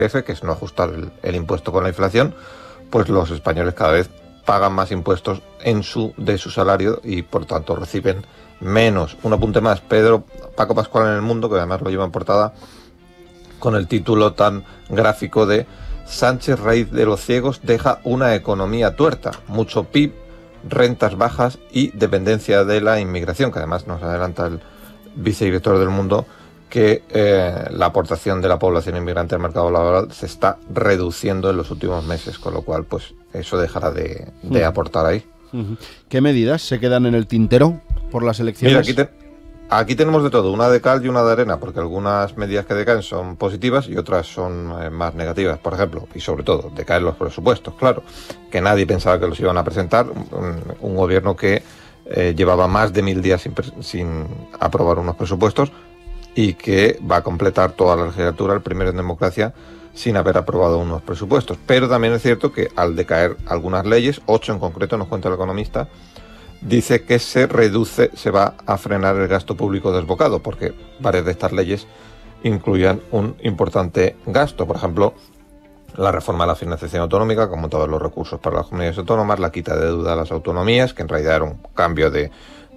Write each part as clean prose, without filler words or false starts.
IRPF, que es no ajustar el impuesto con la inflación, pues los españoles cada vez pagan más impuestos de su salario y por tanto reciben menos. Un apunte más, Paco Pascual en El Mundo, que además lo lleva en portada con el título tan gráfico de Sánchez, raíz de los ciegos, deja una economía tuerta, mucho PIB, rentas bajas y dependencia de la inmigración, que además nos adelanta el vicedirector del Mundo que la aportación de la población inmigrante al mercado laboral se está reduciendo en los últimos meses, con lo cual pues eso dejará de aportar ahí. ¿Qué medidas se quedan en el tintero por las elecciones? Mira, aquí tenemos de todo, una de cal y una de arena, porque algunas medidas que decaen son positivas y otras son más negativas. Por ejemplo, y sobre todo, decaen los presupuestos, claro, que nadie pensaba que los iban a presentar, un gobierno que llevaba más de 1000 días sin aprobar unos presupuestos, y que va a completar toda la legislatura, el primero en democracia, sin haber aprobado unos presupuestos. Pero también es cierto que al decaer algunas leyes, 8 en concreto, nos cuenta el economista, dice que se va a frenar el gasto público desbocado, porque varias de estas leyes incluían un importante gasto. Por ejemplo, la reforma de la financiación autonómica, como todos los recursos para las comunidades autónomas, la quita de deuda a las autonomías, que en realidad era un cambio de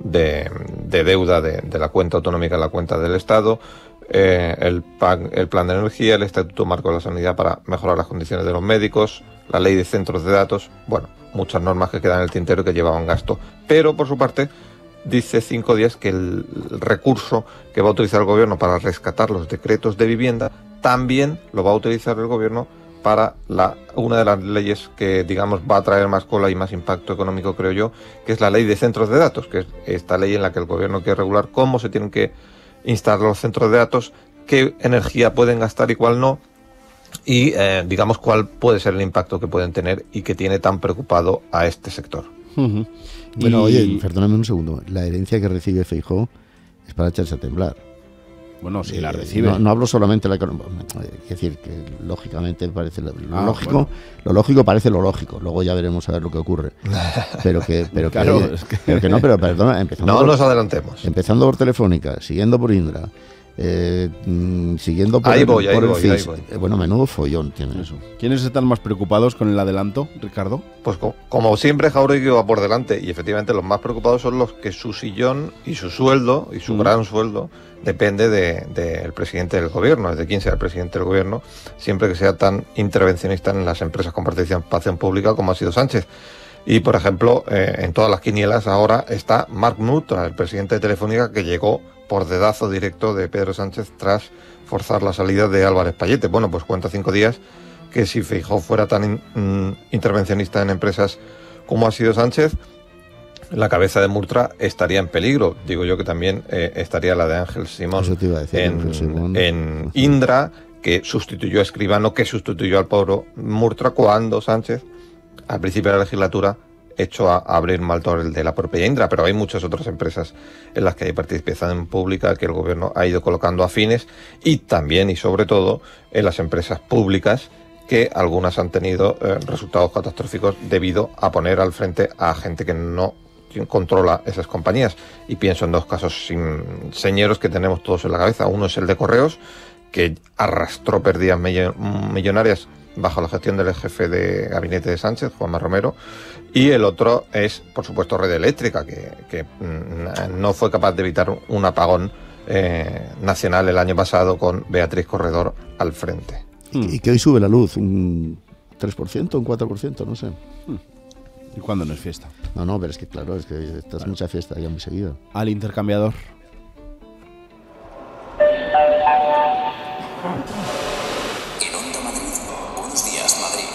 deuda de la cuenta autonómica a la cuenta del Estado, el plan de energía, el Estatuto Marco de la Sanidad para mejorar las condiciones de los médicos, la ley de centros de datos, bueno, muchas normas que quedan en el tintero y que llevaban gasto. Pero, por su parte, dice 5 días que el recurso que va a utilizar el gobierno para rescatar los decretos de vivienda también lo va a utilizar el gobierno para una de las leyes que, digamos, va a traer más cola y más impacto económico, creo yo, que es la ley de centros de datos, que es esta ley en la que el gobierno quiere regular cómo se tienen que instalar los centros de datos, qué energía pueden gastar y cuál no, y, digamos, cuál puede ser el impacto que pueden tener y que tiene tan preocupado a este sector. Bueno, oye, perdóname un segundo, la herencia que recibe Feijóo es para echarse a temblar. Bueno, si la recibe. No hablo solamente de la economía. Es decir, que lógicamente parece lo lógico. Bueno. Lo lógico parece lo lógico. Luego ya veremos a ver lo que ocurre. Pero perdona, no nos adelantemos. Empezando por Telefónica, siguiendo por Indra, siguiendo por ahí el voy. Bueno, menudo follón tiene eso. ¿Quiénes están más preocupados con el adelanto, Ricardo? Pues como siempre, Jáuregui va por delante, y efectivamente los más preocupados son los que su sillón y su sueldo, y su gran sueldo, depende del presidente del gobierno, de quién sea el presidente del gobierno, siempre que sea tan intervencionista en las empresas con participación pública como ha sido Sánchez. Y, por ejemplo, en todas las quinielas ahora está Marc Nutra, el presidente de Telefónica, que llegó por dedazo directo de Pedro Sánchez tras forzar la salida de Álvarez Pallete. Bueno, pues cuenta 5 días que si Feijóo fuera tan intervencionista en empresas como ha sido Sánchez, la cabeza de Murtra estaría en peligro. Digo yo que también estaría la de Ángel Simón en Indra, que sustituyó a Escribano, que sustituyó al pobre Murtra cuando Sánchez, al principio de la legislatura, echó a abrir Maltor el de la propia Indra. Pero hay muchas otras empresas en las que hay participación pública que el gobierno ha ido colocando afines, y también y sobre todo en las empresas públicas, que algunas han tenido resultados catastróficos debido a poner al frente a gente que no controla esas compañías. Y pienso en 2 casos señeros que tenemos todos en la cabeza. Uno es el de Correos, que arrastró pérdidas millonarias bajo la gestión del jefe de gabinete de Sánchez, Juanma Romero, y el otro es, por supuesto, Red Eléctrica, que no fue capaz de evitar un apagón nacional el año pasado con Beatriz Corredor al frente. Y que hoy sube la luz un 3%, un 4%, no sé. ¿Y cuándo no es fiesta? No, pero es que claro, es que esta es mucha fiesta ya muy seguido. Al intercambiador. En Onda Madrid, buenos días, Madrid.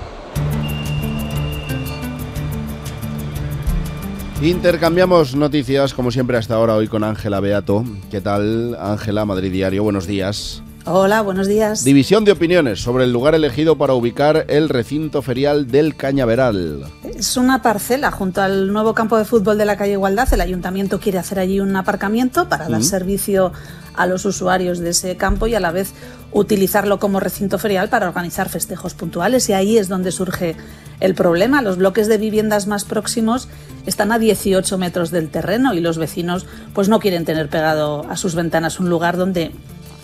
Intercambiamos noticias, como siempre hasta ahora, hoy con Ángela Beato. ¿Qué tal, Ángela? Madrid Diario, buenos días. Hola, buenos días. División de opiniones sobre el lugar elegido para ubicar el recinto ferial del Cañaveral. Es una parcela junto al nuevo campo de fútbol de la calle Igualdad. El ayuntamiento quiere hacer allí un aparcamiento para dar servicio a los usuarios de ese campo y a la vez utilizarlo como recinto ferial para organizar festejos puntuales. Y ahí es donde surge el problema. Los bloques de viviendas más próximos están a 18 metros del terreno y los vecinos pues no quieren tener pegado a sus ventanas un lugar donde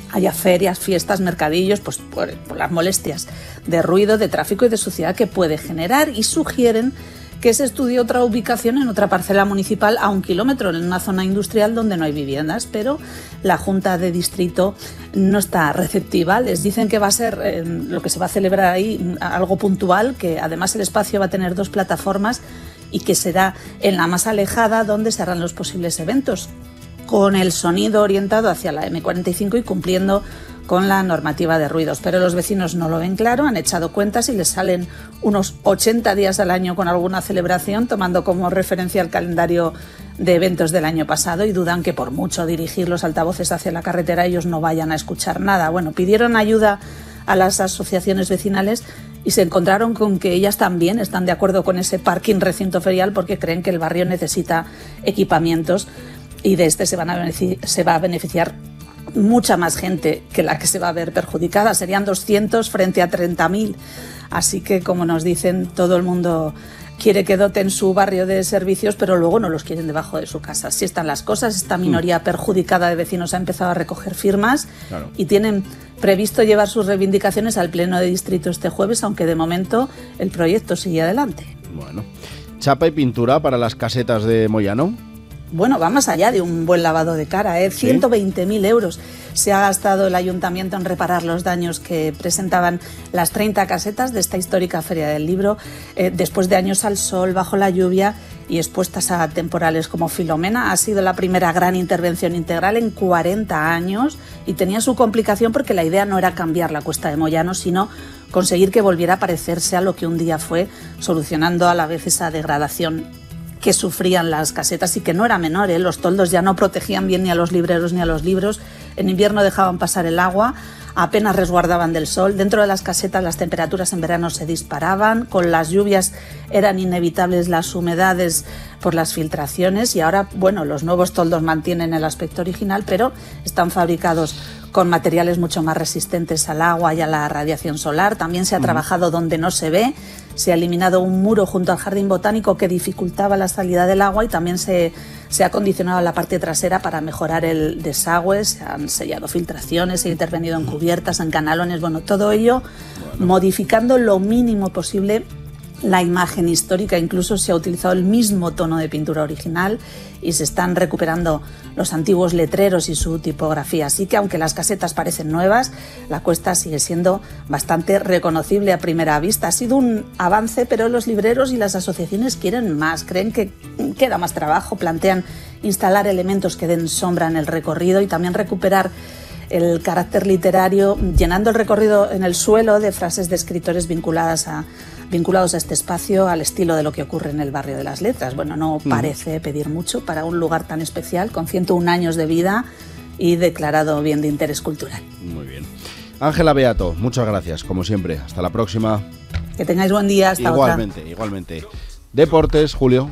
haya ferias, fiestas, mercadillos, pues por las molestias de ruido, de tráfico y de suciedad que puede generar, y sugieren que se estudie otra ubicación en otra parcela municipal a 1 kilómetro, en una zona industrial donde no hay viviendas, pero la Junta de Distrito no está receptiva. Les dicen que va a ser lo que se va a celebrar ahí algo puntual, que además el espacio va a tener 2 plataformas y que será en la más alejada donde se harán los posibles eventos, con el sonido orientado hacia la M45 y cumpliendo con la normativa de ruidos. Pero los vecinos no lo ven claro, han echado cuentas y les salen unos 80 días al año con alguna celebración, tomando como referencia el calendario de eventos del año pasado, y dudan que por mucho dirigir los altavoces hacia la carretera ellos no vayan a escuchar nada. Bueno, pidieron ayuda a las asociaciones vecinales y se encontraron con que ellas también están de acuerdo con ese parking recinto ferial, porque creen que el barrio necesita equipamientos y de este se va a beneficiar mucha más gente que la que se va a ver perjudicada. Serían 200 frente a 30.000. Así que, como nos dicen, todo el mundo quiere que doten su barrio de servicios, pero luego no los quieren debajo de su casa. Así están las cosas. Esta minoría perjudicada de vecinos ha empezado a recoger firmas, claro, y tienen previsto llevar sus reivindicaciones al Pleno de Distrito este jueves, aunque de momento el proyecto sigue adelante. Bueno, chapa y pintura para las casetas de Moyano. Bueno, va más allá de un buen lavado de cara, ¿eh? 120.000 euros se ha gastado el ayuntamiento en reparar los daños que presentaban las 30 casetas de esta histórica Feria del Libro, después de años al sol, bajo la lluvia y expuestas a temporales como Filomena. Ha sido la primera gran intervención integral en 40 años y tenía su complicación porque la idea no era cambiar la Cuesta de Moyano, sino conseguir que volviera a parecerse a lo que un día fue, solucionando a la vez esa degradación que sufrían las casetas, y que no era menor, ¿eh? Los toldos ya no protegían bien ni a los libreros ni a los libros. En invierno dejaban pasar el agua, apenas resguardaban del sol. Dentro de las casetas las temperaturas en verano se disparaban, con las lluvias eran inevitables las humedades por las filtraciones, y ahora, bueno, los nuevos toldos mantienen el aspecto original, pero están fabricados con materiales mucho más resistentes al agua y a la radiación solar. También se ha trabajado donde no se ve, se ha eliminado un muro junto al jardín botánico que dificultaba la salida del agua, y también se ha acondicionado la parte trasera para mejorar el desagüe. Se han sellado filtraciones, se ha intervenido en cubiertas, en canalones, bueno, todo ello modificando lo mínimo posible la imagen histórica. Incluso se ha utilizado el mismo tono de pintura original y se están recuperando los antiguos letreros y su tipografía. Así que, aunque las casetas parecen nuevas, la cuesta sigue siendo bastante reconocible a primera vista. Ha sido un avance, pero los libreros y las asociaciones quieren más, creen que queda más trabajo, plantean instalar elementos que den sombra en el recorrido y también recuperar el carácter literario, llenando el recorrido en el suelo de frases de escritores vinculados a este espacio, al estilo de lo que ocurre en el barrio de las Letras. Bueno, no parece pedir mucho para un lugar tan especial, con 101 años de vida y declarado bien de interés cultural. Muy bien. Ángela Beato, muchas gracias, como siempre. Hasta la próxima. Que tengáis buen día. Hasta igualmente, otra. Igualmente. Deportes, Julio.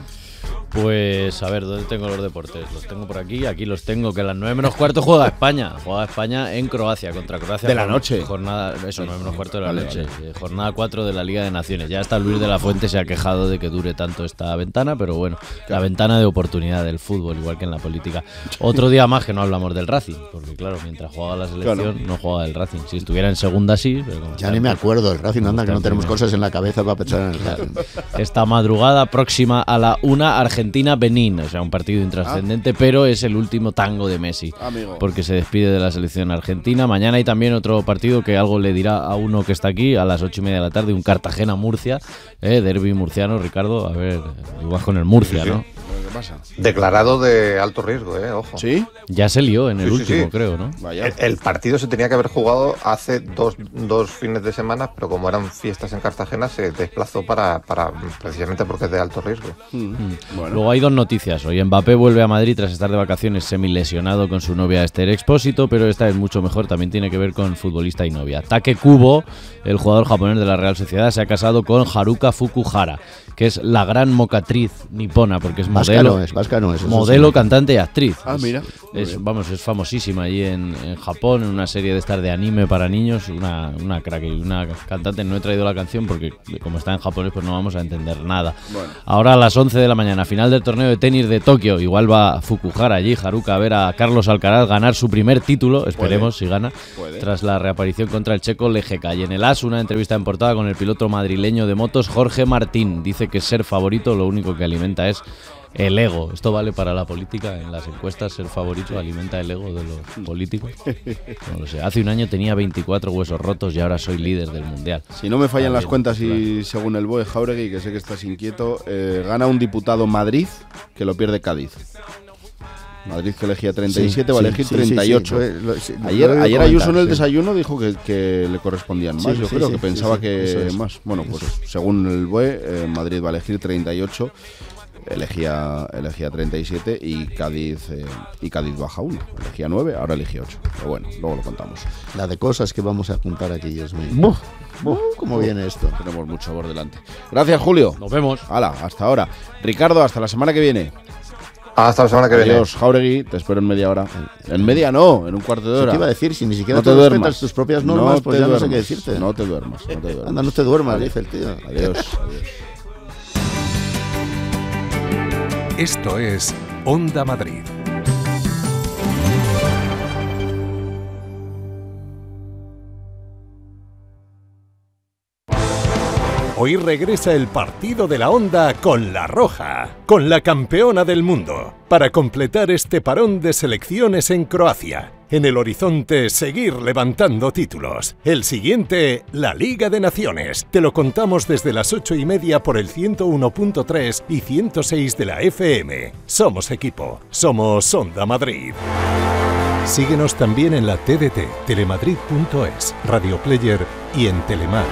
Pues a ver, ¿dónde tengo los deportes? Los tengo por aquí los tengo, que a las 9:45 juega España en Croacia, contra Croacia. De la noche. Jornada, eso, 9:45 de la noche. Vale. Jornada 4 de la Liga de Naciones. Ya hasta Luis de la Fuente se ha quejado de que dure tanto esta ventana, pero bueno, claro, la ventana de oportunidad del fútbol, igual que en la política. Otro día más que no hablamos del Racing, porque claro, mientras juega la selección, no juega el Racing. Si estuviera en segunda sí, pero como ya ni me acuerdo del Racing, anda, que no tenemos cosas en la cabeza para pensar en el Racing. Esta madrugada próxima a la 1, Argentina-Benín, o sea, un partido intrascendente, pero es el último tango de Messi, porque se despide de la selección argentina. Mañana hay también otro partido que algo le dirá a uno que está aquí, a las 8:30 de la tarde, un Cartagena-Murcia, derbi murciano, Ricardo, a ver, igual con el Murcia, sí, ¿no? ¿Qué pasa? Declarado de alto riesgo, ojo. ¿Sí? Ya se lió en el último, creo, ¿no? Vaya. El partido se tenía que haber jugado hace dos fines de semana, pero como eran fiestas en Cartagena, se desplazó para precisamente porque es de alto riesgo. Bueno. Luego hay dos noticias. Hoy Mbappé vuelve a Madrid tras estar de vacaciones semilesionado con su novia Esther Expósito, pero esta es mucho mejor, también tiene que ver con futbolista y novia. Take Kubo, el jugador japonés de la Real Sociedad, se ha casado con Haruka Fukuhara, que es la gran mocatriz nipona, porque es modelo. modelo, cantante y actriz. Mira. Es famosísima allí en Japón, en una serie de estas de anime para niños, una crack y una cantante. No he traído la canción porque como está en japonés pues no vamos a entender nada. Bueno. Ahora a las 11 de la mañana, final del torneo de tenis de Tokio. Igual va Fukuhara allí, Haruka, a ver a Carlos Alcaraz ganar su primer título, esperemos si gana, tras la reaparición contra el checo Lejeka. Y en el AS, una entrevista en portada con el piloto madrileño de motos Jorge Martín. Dice que ser favorito lo único que alimenta es el ego. Esto vale para la política. En las encuestas ser favorito alimenta el ego de los políticos. No lo sé. Hace un año tenía 24 huesos rotos y ahora soy líder del mundial. Si no me fallan las cuentas y según el BOE Jáuregui, que sé que estás inquieto, gana un diputado Madrid que lo pierde Cádiz. Madrid, que elegía 37, va a elegir 38. Ayer Ayuso en el desayuno dijo que le correspondían más. Yo creo que pensaba que más. Bueno, pues según el BOE, Madrid va a elegir 38. Elegía 37 y Cádiz baja 1. Elegía 9, ahora elige 8. Pero bueno, luego lo contamos. La de cosas que vamos a apuntar aquí, Dios mío. ¿Cómo viene esto? Tenemos mucho por delante. Gracias, Julio. Nos vemos. Hala, hasta ahora. Ricardo, hasta la semana que viene. Hasta la semana que viene. Adiós, Jáuregui, te espero en media hora. En media no, en un cuarto de hora. Te iba a decir, si ni siquiera te respetas tus propias normas, pues ya no sé qué decirte. No te duermas. Anda, no te duermas, dice el tío. Adiós. Esto es Onda Madrid. Hoy regresa el partido de la Onda con La Roja, con la campeona del mundo, para completar este parón de selecciones en Croacia. En el horizonte, seguir levantando títulos. El siguiente, la Liga de Naciones. Te lo contamos desde las 8:30 por el 101.3 y 106 de la FM. Somos equipo. Somos Onda Madrid. Síguenos también en la TDT, telemadrid.es, Radio Player y en Telemar.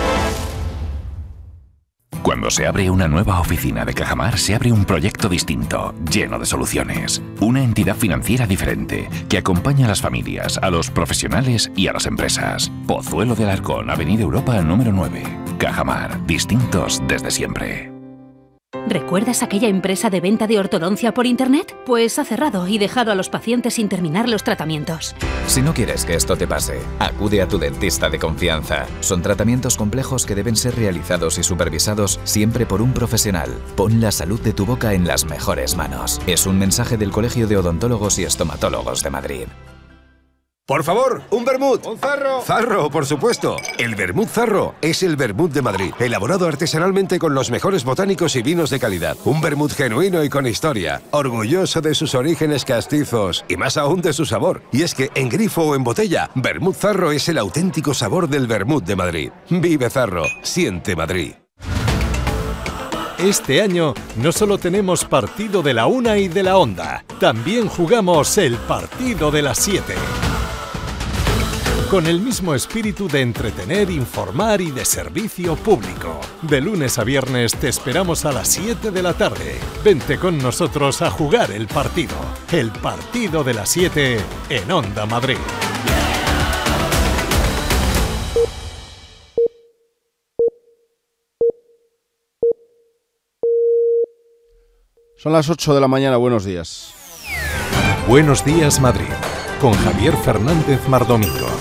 Cuando se abre una nueva oficina de Cajamar, se abre un proyecto distinto, lleno de soluciones. Una entidad financiera diferente, que acompaña a las familias, a los profesionales y a las empresas. Pozuelo de Alarcón, Avenida Europa, número 9. Cajamar, distintos desde siempre. ¿Recuerdas aquella empresa de venta de ortodoncia por internet? Pues ha cerrado y dejado a los pacientes sin terminar los tratamientos. Si no quieres que esto te pase, acude a tu dentista de confianza. Son tratamientos complejos que deben ser realizados y supervisados siempre por un profesional. Pon la salud de tu boca en las mejores manos. Es un mensaje del Colegio de Odontólogos y Estomatólogos de Madrid. Por favor, un vermut. Un Zarro. Zarro, por supuesto. El vermut Zarro es el vermut de Madrid, elaborado artesanalmente con los mejores botánicos y vinos de calidad. Un vermut genuino y con historia, orgulloso de sus orígenes castizos y más aún de su sabor. Y es que en grifo o en botella, vermut Zarro es el auténtico sabor del vermut de Madrid. Vive Zarro, siente Madrid. Este año no solo tenemos partido de la 1 y de la Onda, también jugamos el partido de las 7. Con el mismo espíritu de entretener, informar y de servicio público. De lunes a viernes te esperamos a las 7 de la tarde. Vente con nosotros a jugar el partido. El partido de las 7 en Onda Madrid. Son las 8 de la mañana, buenos días. Buenos días, Madrid, con Javier Fernández Mardomingo.